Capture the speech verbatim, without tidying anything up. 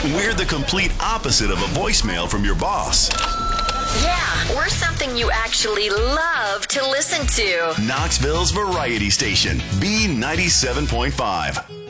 We're the complete opposite of a voicemail from your boss. Yeah, we're something you actually love to listen to. Knoxville's variety station, B ninety-seven point five.